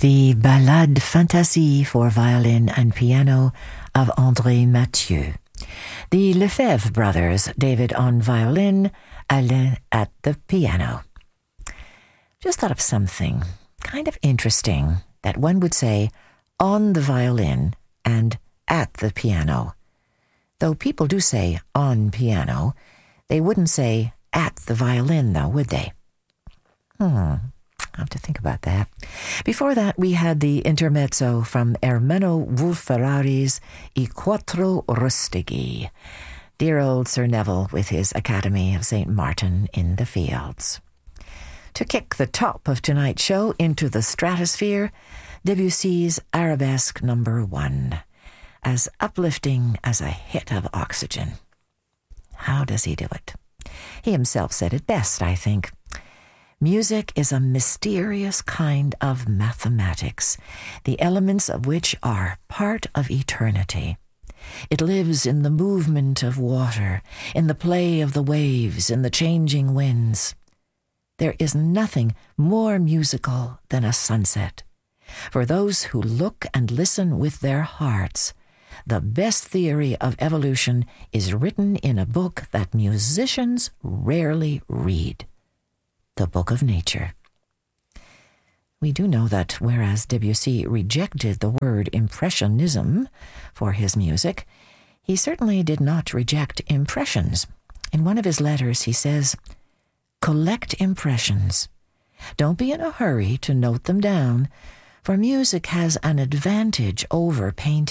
the Ballade Fantasie for violin and piano of André Mathieu. The Lefebvre brothers, David on violin, Alain at the piano. Just thought of something kind of interesting that one would say on the violin and at the piano. Though people do say on piano, they wouldn't say at the violin though, would they? I'll have to think about that. Before that, we had the intermezzo from Ermenno Wolf-Ferrari's I Quattro Rustighi. Dear old Sir Neville with his Academy of St. Martin in the Fields. To kick the top of tonight's show into the stratosphere, Debussy's Arabesque No. 1, as uplifting as a hit of oxygen. How does he do it? He himself said it best, I think. Music is a mysterious kind of mathematics, the elements of which are part of eternity. It lives in the movement of water, in the play of the waves, in the changing winds. There is nothing more musical than a sunset. For those who look and listen with their hearts, the best theory of evolution is written in a book that musicians rarely read. The Book of Nature. We do know that whereas Debussy rejected the word impressionism for his music, he certainly did not reject impressions. In one of his letters he says, "Collect impressions. Don't be in a hurry to note them down, for music has an advantage over painting.